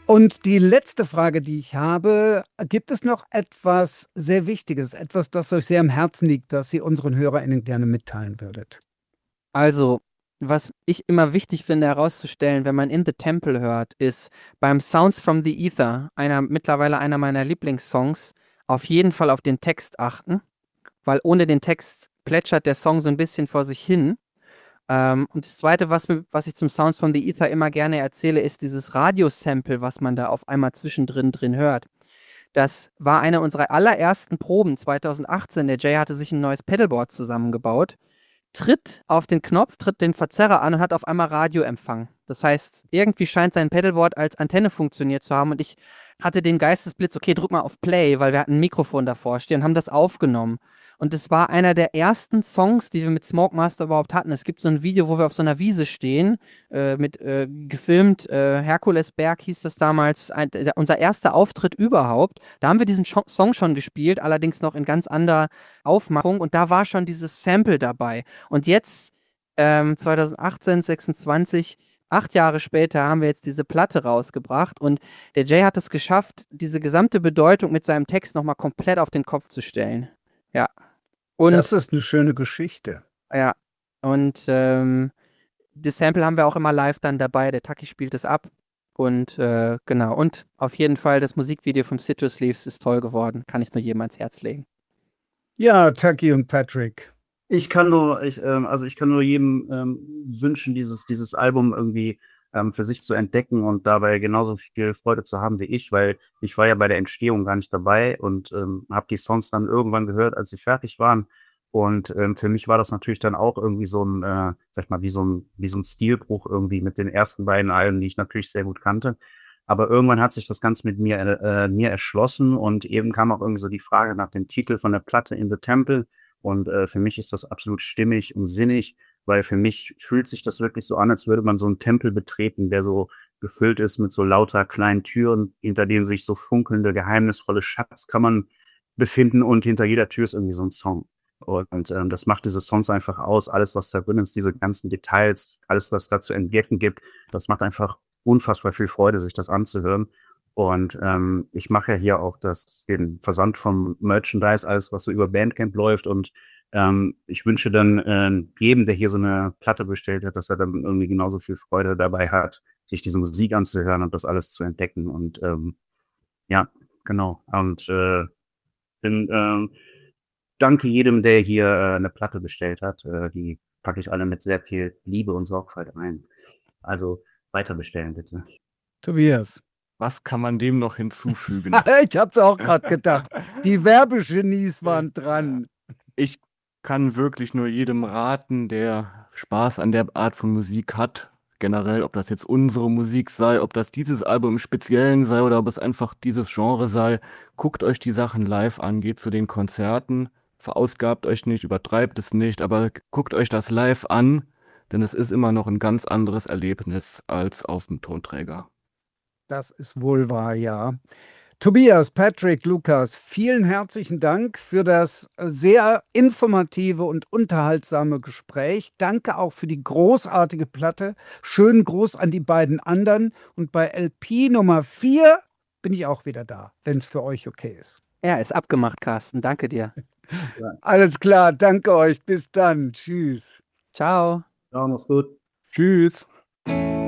Und die letzte Frage, die ich habe, gibt es noch etwas sehr Wichtiges, etwas, das euch sehr am Herzen liegt, das ihr unseren HörerInnen gerne mitteilen würdet? Also, was ich immer wichtig finde herauszustellen, wenn man In the Temple hört, ist beim Sounds from the Ether, mittlerweile einer meiner Lieblingssongs, auf jeden Fall auf den Text achten, weil ohne den Text plätschert der Song so ein bisschen vor sich hin. Und das Zweite, was ich zum Sounds from the Ether immer gerne erzähle, ist dieses Radiosample, was man da auf einmal zwischendrin drin hört. Das war eine unserer allerersten Proben 2018. Der Jay hatte sich ein neues Pedalboard zusammengebaut, tritt auf den Knopf, tritt den Verzerrer an und hat auf einmal Radioempfang. Das heißt, irgendwie scheint sein Pedalboard als Antenne funktioniert zu haben und ich hatte den Geistesblitz, okay, drück mal auf Play, weil wir hatten ein Mikrofon davor stehen und haben das aufgenommen. Und es war einer der ersten Songs, die wir mit Smoke Master überhaupt hatten. Es gibt so ein Video, wo wir auf so einer Wiese stehen, gefilmt, Herkulesberg hieß das damals, unser erster Auftritt überhaupt. Da haben wir diesen Song schon gespielt, allerdings noch in ganz anderer Aufmachung und da war schon dieses Sample dabei. Und jetzt, 2018, 26, 8 Jahre später, haben wir jetzt diese Platte rausgebracht und der Jay hat es geschafft, diese gesamte Bedeutung mit seinem Text nochmal komplett auf den Kopf zu stellen. Ja. Das Und ist eine schöne Geschichte. ja, und das Sample haben wir auch immer live dann dabei. Der Taki spielt es ab. Und genau. Und auf jeden Fall das Musikvideo vom Citrus Leaves ist toll geworden. Kann ich nur jedem ans Herz legen. Ja, Taki und Patrick. Ich kann nur jedem wünschen, dieses Album irgendwie für sich zu entdecken und dabei genauso viel Freude zu haben wie ich, weil ich war ja bei der Entstehung gar nicht dabei und habe die Songs dann irgendwann gehört, als sie fertig waren. Und für mich war das natürlich dann auch irgendwie so ein, sag ich mal, wie so ein Stilbruch irgendwie mit den ersten beiden Alben, die ich natürlich sehr gut kannte. Aber irgendwann hat sich das Ganze mit mir erschlossen und eben kam auch irgendwie so die Frage nach dem Titel von der Platte In the Temple. Und für mich ist das absolut stimmig und sinnig, weil für mich fühlt sich das wirklich so an, als würde man so einen Tempel betreten, der so gefüllt ist mit so lauter kleinen Türen, hinter denen sich so funkelnde, geheimnisvolle Schatzkammern befinden und hinter jeder Tür ist irgendwie so ein Song. Und das macht diese Songs einfach aus. Alles, was da drin ist, diese ganzen Details, alles, was da zu entdecken gibt, das macht einfach unfassbar viel Freude, sich das anzuhören. Und ich mache ja hier auch den Versand vom Merchandise, alles, was so über Bandcamp läuft. Und ich wünsche dann jedem, der hier so eine Platte bestellt hat, dass er dann irgendwie genauso viel Freude dabei hat, sich diese Musik anzuhören und das alles zu entdecken. Und ja, genau. Und bin, danke jedem, der hier eine Platte bestellt hat. Die packe ich alle mit sehr viel Liebe und Sorgfalt ein. Also weiter bestellen, bitte. Tobias. Was kann man dem noch hinzufügen? Ich hab's auch gerade gedacht. Die Werbegenies waren dran. Ich kann wirklich nur jedem raten, der Spaß an der Art von Musik hat, generell, ob das jetzt unsere Musik sei, ob das dieses Album im Speziellen sei oder ob es einfach dieses Genre sei, guckt euch die Sachen live an, geht zu den Konzerten, verausgabt euch nicht, übertreibt es nicht, aber guckt euch das live an, denn es ist immer noch ein ganz anderes Erlebnis als auf dem Tonträger. Das ist wohl wahr, ja. Tobias, Patrick, Lukas, vielen herzlichen Dank für das sehr informative und unterhaltsame Gespräch. Danke auch für die großartige Platte. Schönen Gruß an die beiden anderen. Und bei LP Nummer 4 bin ich auch wieder da, wenn es für euch okay ist. Ja, ist abgemacht, Carsten. Danke dir. Alles klar, danke euch. Bis dann. Tschüss. Ciao. Ja, mach's gut. Tschüss.